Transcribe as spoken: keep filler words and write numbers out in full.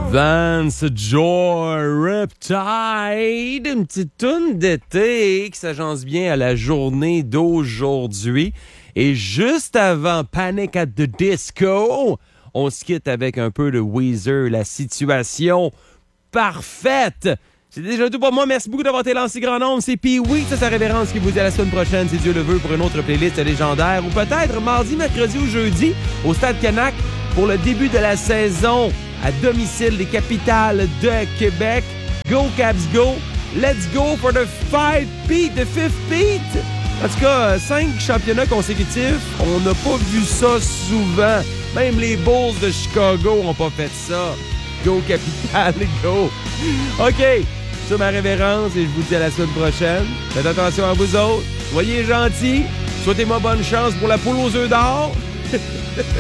Vance Joy Riptide, une petite toune d'été qui s'agence bien à la journée d'aujourd'hui. Et juste avant Panic at the Disco, on se quitte avec un peu de Weezer, la situation parfaite. C'est déjà tout pour moi. Merci beaucoup d'avoir été là en si grand nombre. C'est Pee-Wee, c'est sa révérence qui vous dit à la semaine prochaine, si Dieu le veut, pour une autre playlist légendaire. Ou peut-être mardi, mercredi ou jeudi au Stade Canac pour le début de la saison à domicile des Capitales de Québec. Go Caps go! Let's go for the five Pete, the fifth Pete! En tout cas, cinq championnats consécutifs, on n'a pas vu ça souvent. Même les Bulls de Chicago n'ont pas fait ça. Go Capitale, go! OK, c'est ma révérence et je vous dis à la semaine prochaine. Faites attention à vous autres. Soyez gentils. Souhaitez-moi bonne chance pour la poule aux œufs d'or.